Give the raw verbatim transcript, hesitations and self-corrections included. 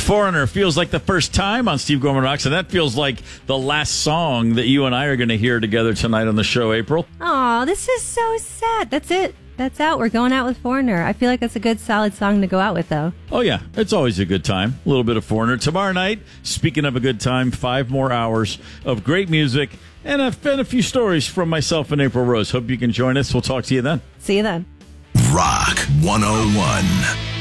Foreigner feels like the first time on Steve Gorman Rocks, and that feels like the last song that you and I are going to hear together tonight on the show, April. Aw, this is so sad. That's it. That's out. We're going out with Foreigner. I feel like that's a good, solid song to go out with, though. Oh, yeah. It's always a good time. A little bit of Foreigner. Tomorrow night, speaking of a good time, five more hours of great music and a, and a few stories from myself and April Rose. Hope you can join us. We'll talk to you then. See you then. Rock one oh one.